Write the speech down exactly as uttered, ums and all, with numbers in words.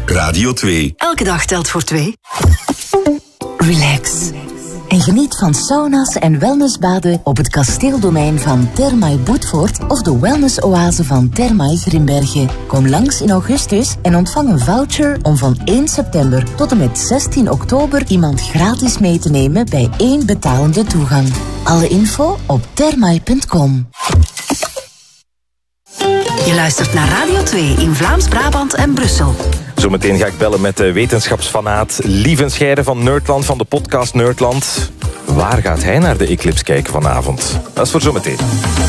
Radio twee. Elke dag telt voor twee. Relax. En geniet van sauna's en wellnessbaden op het kasteeldomein van Thermae Boetvoort of de wellnessoase van Thermae Grimbergen. Kom langs in augustus en ontvang een voucher om van één september tot en met zestien oktober iemand gratis mee te nemen bij één betalende toegang. Alle info op thermae punt com. Je luistert naar Radio twee in Vlaams-Brabant en Brussel. Zometeen ga ik bellen met de wetenschapsfanaat Lievenscheire van Nerdland, van de podcast Nerdland. Waar gaat hij naar de eclipse kijken vanavond? Dat is voor zometeen.